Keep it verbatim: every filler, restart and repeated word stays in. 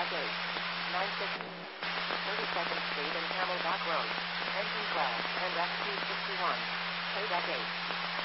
Playback eight. nine sixty. thirty-second Street and Camelback Road. Engine twelve and F two sixty-one. Playback eight.